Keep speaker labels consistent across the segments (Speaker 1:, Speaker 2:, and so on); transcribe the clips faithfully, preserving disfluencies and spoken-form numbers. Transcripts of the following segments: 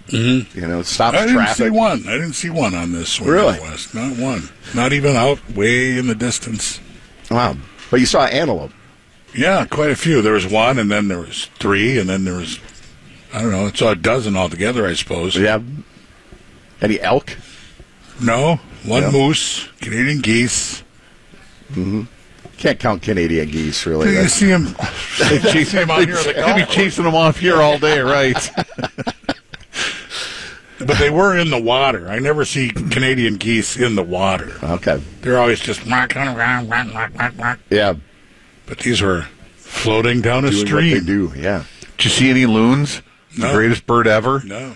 Speaker 1: Mm-hmm. You know, stops
Speaker 2: I didn't
Speaker 1: traffic.
Speaker 2: see one. I didn't see one on this swing
Speaker 1: Really?
Speaker 2: out west. Not one. Not even out way in the distance.
Speaker 1: Wow. But you saw antelope.
Speaker 2: Yeah, quite a few. There was one, and then there was three, and then there was, I don't know, it's a dozen altogether, I suppose.
Speaker 1: Yeah. Any elk?
Speaker 2: No. One
Speaker 1: Yeah.
Speaker 2: moose, Canadian geese.
Speaker 1: Mm-hmm. Can't count Canadian geese, really.
Speaker 2: You
Speaker 1: That's-
Speaker 2: see him, they chase him out here.
Speaker 3: They could be chasing them off here all day, right?
Speaker 2: But they were in the water. I never see Canadian geese in the water.
Speaker 1: Okay.
Speaker 2: They're always just.
Speaker 1: Yeah.
Speaker 2: But these were floating down a
Speaker 1: Doing
Speaker 2: stream.
Speaker 1: what they do, yeah.
Speaker 3: Did you see any loons?
Speaker 2: No.
Speaker 3: The greatest bird ever?
Speaker 2: No.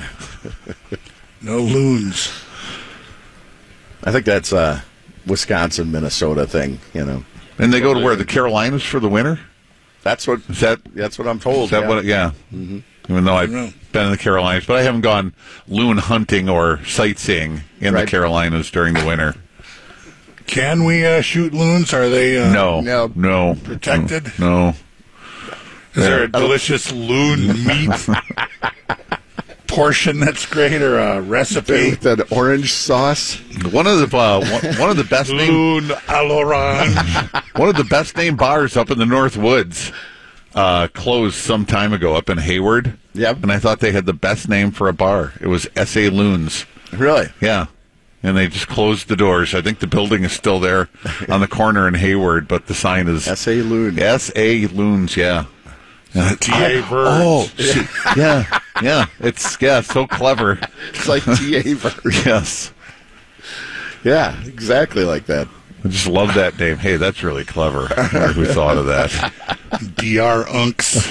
Speaker 2: No loons.
Speaker 1: I think that's a Wisconsin, Minnesota thing, you know.
Speaker 3: And they go to where? The Carolinas for the winter?
Speaker 1: That's what
Speaker 3: Is that,
Speaker 1: that's what I'm told.
Speaker 3: is that
Speaker 1: yeah.
Speaker 3: what? Yeah.
Speaker 1: Mm-hmm.
Speaker 3: Even though I've
Speaker 2: know.
Speaker 3: been in the Carolinas, but I haven't gone loon hunting or sightseeing in
Speaker 1: Right.
Speaker 3: the Carolinas during the winter.
Speaker 2: Can we uh, shoot loons? Are they uh,
Speaker 3: No.
Speaker 1: No.
Speaker 3: No.
Speaker 2: protected?
Speaker 3: No.
Speaker 2: Is there a delicious loon meat portion that's great, or a recipe?
Speaker 1: With that orange sauce.
Speaker 3: One of the uh, one, one of the best named
Speaker 2: Loon à l'orange.
Speaker 3: one of the best named bars up in the North Woods uh, closed some time ago up in Hayward.
Speaker 1: Yep.
Speaker 3: And I thought they had the best name for a bar. It was S A Loons.
Speaker 1: Really?
Speaker 3: Yeah. And they just closed the doors. I think the building is still there on the corner in Hayward, but the sign is
Speaker 1: S A Loon.
Speaker 3: S A Loons, yeah.
Speaker 2: T A Birds.
Speaker 3: Oh, yeah, yeah. It's, yeah, so clever.
Speaker 1: It's like T A Bird.
Speaker 3: Yes.
Speaker 1: Yeah, exactly like that.
Speaker 3: I just love that name. Hey, that's really clever. I wonder who thought of that.
Speaker 2: D R Unks.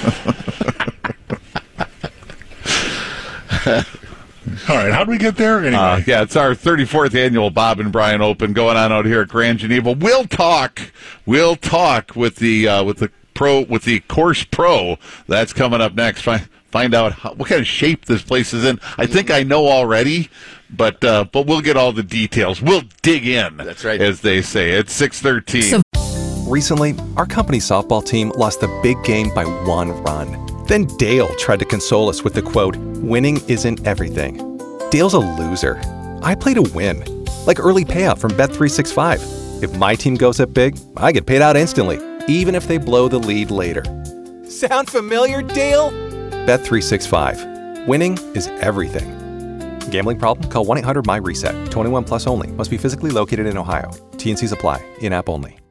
Speaker 2: All right, how do we get there anyway?
Speaker 3: Uh, yeah, it's our thirty-fourth annual Bob and Brian Open going on out here at Grand Geneva. We'll talk. We'll talk with the uh, with the pro with the Course Pro. That's coming up next. Find find out how, what kind of shape this place is in. I think I know already, but uh, but we'll get all the details. We'll dig in.
Speaker 1: That's right.
Speaker 3: as they say. It's six thirteen.
Speaker 4: So- Recently, our company softball team lost the big game by one run. Then Dale tried to console us with the quote, "Winning isn't everything." Dale's a loser. I play to win. Like early payout from Bet three sixty-five. If my team goes up big, I get paid out instantly, even if they blow the lead later. Sound familiar, Dale? Bet three sixty-five. Winning is everything. Gambling problem? Call one eight hundred M Y RESET. twenty-one plus only. Must be physically located in Ohio. T N Cs apply. In-app only.